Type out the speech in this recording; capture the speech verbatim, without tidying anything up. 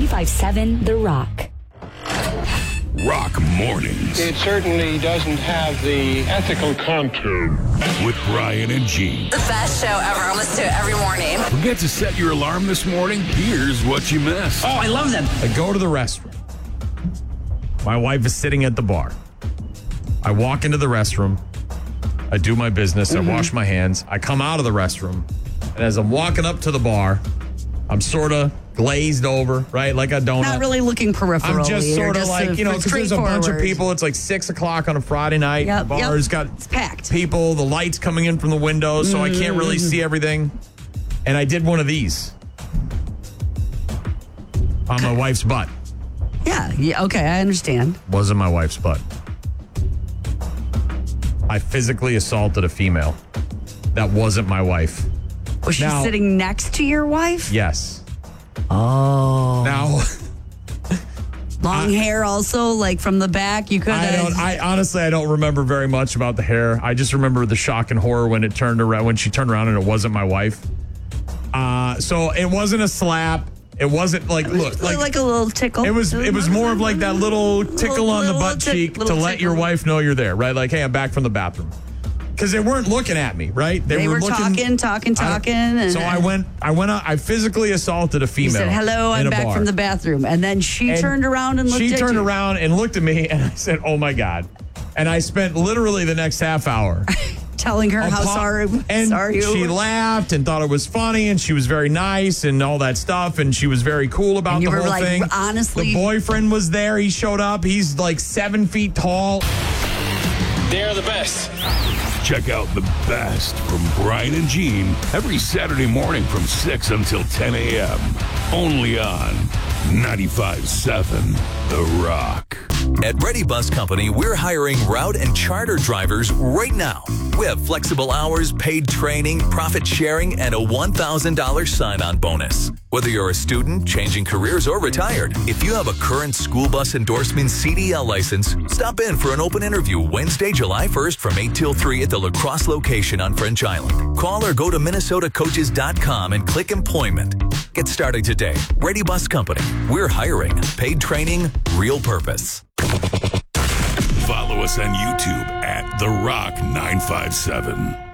ninety-five point seven The Rock. Rock Mornings. It certainly doesn't have the ethical content. With Brian and Gene. The best show ever. I listen to it every morning. Forget to set your alarm this morning? Here's what you missed. Oh, I love them. I go to the restroom. My wife is sitting at the bar. I walk into the restroom. I do my business. Mm-hmm. I wash my hands. I come out of the restroom. And as I'm walking up to the bar, I'm sort of glazed over, right? Like a donut. Not really looking peripherally. I'm just sort of like, you know, because there's a bunch of people. It's like six o'clock on a Friday night. Yep, the bar's yep. got it's packed. People, the lights coming in from the windows, so mm. I can't really see everything. And I did one of these on my wife's butt. Yeah, yeah, okay, I understand. Wasn't my wife's butt. I physically assaulted a female. That wasn't my wife. Was she now, sitting next to your wife? Yes. Oh. Now, long I, hair also, like from the back. You could. I don't. I honestly, I don't remember very much about the hair. I just remember the shock and horror when it turned around, when she turned around and it wasn't my wife. Uh, so it wasn't a slap. It wasn't like look like, like a little tickle. It was. It was more of like that little tickle little, on the little butt tick, cheek to let tickle. your wife know you're there, right? Like, hey, I'm back from the bathroom. Because they weren't looking at me, right? They, they were, were looking, talking, talking, talking. And so I went, I went, out, I physically assaulted a female. You said, hello, I'm back bar. from the bathroom. And then she and turned around and looked at you. She turned around and looked at me, and I said, oh, my God. And I spent literally the next half hour telling her how pop, sorry, and sorry you she were. laughed and thought it was funny, and she was very nice and all that stuff, and she was very cool about and you the were whole like, thing. Honestly, the boyfriend was there. He showed up. He's like seven feet tall. They're the best. Check out the best from Brian and Gene every Saturday morning from six until ten a.m. Only on ninety-five point seven The Rock. At Ready Bus Company, we're hiring route and charter drivers right now. We have flexible hours, paid training, profit sharing, and a one thousand dollars sign-on bonus. Whether you're a student, changing careers, or retired, if you have a current school bus endorsement C D L license, stop in for an open interview Wednesday, July first from eight till three at the La Crosse location on French Island. Call or go to minnesota coaches dot com and click employment. Get started today. Ready Bus Company. We're hiring. Paid training, real purpose. Follow us on YouTube at The Rock nine five seven.